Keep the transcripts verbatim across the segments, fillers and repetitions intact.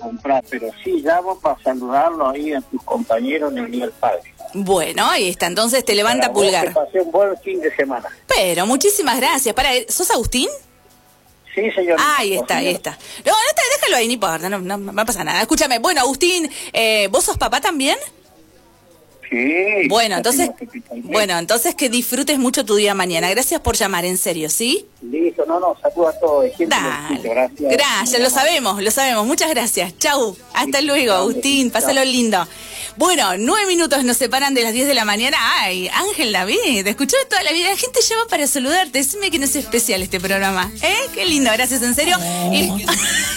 comprar, pero sí llamo para saludarlo ahí a tus compañeros en el Día del Padre. Bueno, ahí está, entonces te levanta Para vos, pulgar. que pasé un buen fin de semana. Pero muchísimas gracias. Para, ¿sos Agustín? Sí, señor. Ah, ahí está, ahí está. No, no te, déjalo ahí, ni importa, no, no, no pasa nada. Escúchame, bueno, Agustín, eh, ¿vos sos papá también? Sí. Bueno, entonces, bueno, entonces que disfrutes mucho tu día mañana. Gracias por llamar, en serio, ¿sí? Listo, no, no, saludos a todos. Dale. Gracias. Gracias, lo sabemos, lo sabemos. Muchas gracias. Chau. Hasta luego, Agustín. Pásalo lindo. Bueno, nueve minutos nos separan de las diez de la mañana. Ay, Ángel David, te escuché toda la vida. La gente llama para saludarte. Decime que no es especial este programa. ¿Eh? Qué lindo, gracias, en serio. Y...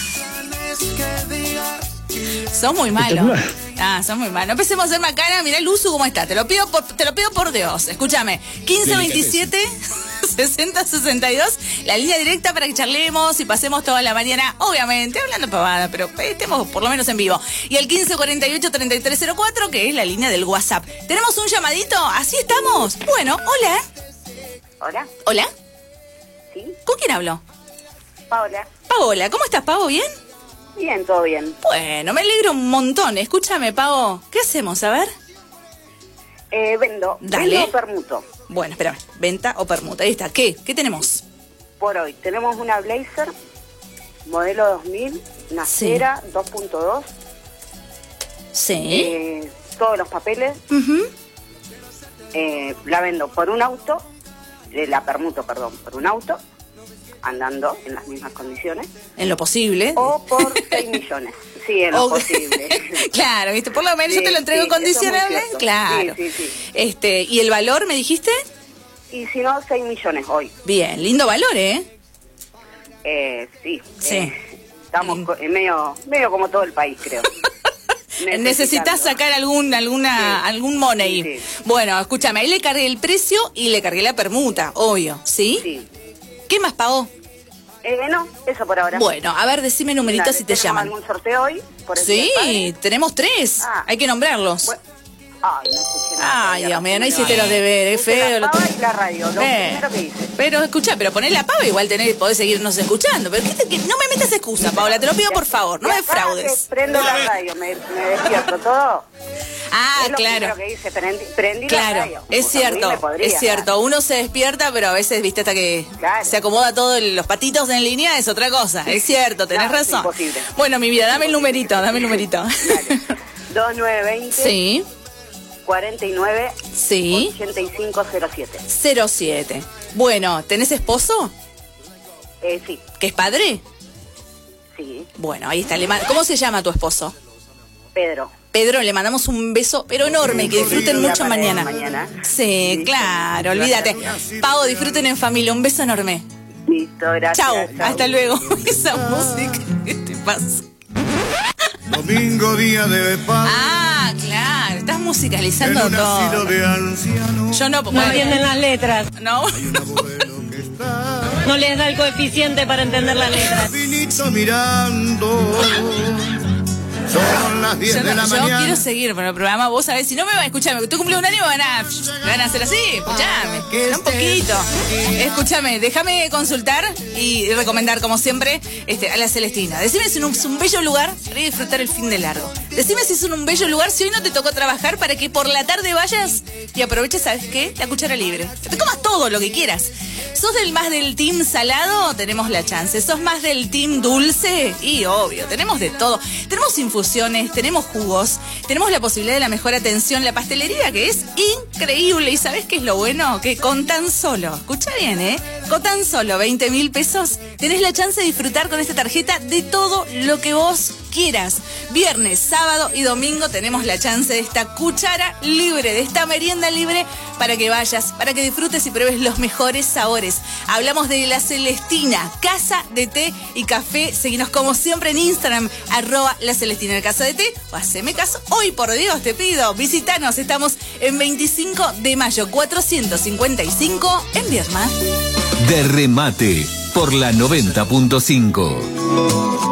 Sos muy malo. Ah, sos muy malo. No empecemos a hacer macana. Mirá el uso cómo está. Te lo pido por, te lo pido por Dios. Escúchame. quince veintisiete sesenta sesenta y dos. La línea directa para que charlemos y pasemos toda la mañana. Obviamente, hablando pavada, pero estemos por lo menos en vivo. Y el quince cuarenta y ocho treinta y tres cero cuatro, que es la línea del WhatsApp. ¿Tenemos un llamadito? ¿Así estamos? Bueno, hola. Hola. ¿Hola? ¿Sí? ¿Con quién hablo? Paola. Paola. ¿Cómo estás, Pavo? ¿Bien? Bien, todo bien. Bueno, me alegro un montón. Escúchame, Pavo. ¿Qué hacemos? A ver. Eh, vendo. Dale. Vendo o permuto. Bueno, espérame. Venta o permuta. Ahí está. ¿Qué? ¿Qué tenemos? Por hoy tenemos una Blazer, modelo dos mil, una Sí. Cera dos punto dos. Sí. Eh, todos los papeles. Uh-huh. Eh, la vendo por un auto, eh, la permuto, perdón, por un auto, andando en las mismas condiciones. En lo posible. O por seis millones. Sí, en lo O- posible. Claro, ¿viste? Por lo menos Sí, yo te lo entrego sí, en condiciones. eso es muy cierto. Claro. Sí, sí, sí. Este, ¿y el valor me dijiste? Y si no, seis millones hoy. Bien, lindo valor, ¿eh? Eh, sí. Sí. Eh, estamos co- en medio, medio como todo el país, creo. Necesitas sacar algún alguna Sí. algún money. Sí, sí. Bueno, escúchame, ahí le cargué el precio y le cargué la permuta, obvio, ¿sí? Sí. ¿Qué más pagó? Eh, no, eso por ahora. Bueno, a ver, decime numeritos Dale, si te ¿tenemos llaman. algún sorteo hoy? Por el Día Sí, del Padre? tenemos tres. Ah. Hay que nombrarlos. Bueno, ay, no escuché nada. Ay, Dios mío, no hiciste los deberes, Puse feo. la lo pava tu- y la radio, lo Eh, primero que hice. Pero escuchá, pero poné la pava, igual tenés, podés seguirnos escuchando. Pero ¿qué te- qué- no me metas excusa, Paola, te lo pido por favor, no Y me acá defraudes. que prendo la radio, me, me despierto todo. Ah, es lo claro. primero que hice, prendí, prendí la Claro, radio. es Porque a mí cierto, me podría es cierto. dar. Uno se despierta, pero a veces, viste, hasta que Claro. se acomoda todo, los patitos en línea es otra cosa. Es cierto, tenés Claro, razón. imposible. Bueno, mi vida, dame el numerito, dame el numerito. Dale. dos nueve veinte Sí, cuarenta y nueve sí, ochenta y cinco cero siete. cero siete. Bueno, ¿tenés esposo? Eh, sí, ¿Que es padre? sí. Bueno, ahí está. le ma- ¿Cómo se llama tu esposo? Pedro. Pedro, le mandamos un beso, pero enorme, que disfruten mucho mañana. Mañana. Sí, Listo. claro, olvídate. Pau, disfruten en familia, un beso enorme. Listo, gracias. Chau, chau. hasta luego. Esa música, ¿qué te pasa? Domingo, día de paz. Ah, claro, estás En musicalizando un asilo todo. de ancianos. Yo no, No entienden las letras, no. Un abuelo que está no les da el coeficiente para entender las letras. finito mirando. Son las diez Yo, de no- la yo mañana. quiero seguir con el programa, vos sabés, si no me van a escuchar, tú cumples un año y me van a, me van a hacer así, escuchame, Que un poquito. Escúchame, déjame consultar y recomendar, como siempre, este, a la Celestina. Decime si es un, es un bello lugar para ir a disfrutar el fin de largo. Decime si es un bello lugar, si hoy no te tocó trabajar, para que por la tarde vayas y aproveches, ¿sabes qué? La cuchara libre. Que te comas todo lo que quieras. ¿Sos del más del team salado? Tenemos la chance. ¿Sos más del team dulce? Y obvio, tenemos de todo. Tenemos infusiones, tenemos jugos, tenemos la posibilidad de la mejor atención, la pastelería, que es increíble. ¿Y sabés qué es lo bueno? Que con tan solo, escucha bien, ¿eh? Con tan solo veinte mil pesos, tenés la chance de disfrutar con esta tarjeta de todo lo que vos quieras. Viernes, sábado y domingo tenemos la chance de esta cuchara libre, de esta merienda libre, para que vayas, para que disfrutes y pruebes los mejores sabores. Hablamos de La Celestina, casa de té y café. Seguinos como siempre en Instagram, arroba La Celestina de Casa de Té, o haceme caso, hoy por Dios te pido, visitanos, estamos en veinticinco de mayo, cuatrocientos cincuenta y cinco en Viedma. De remate por la noventa punto cinco.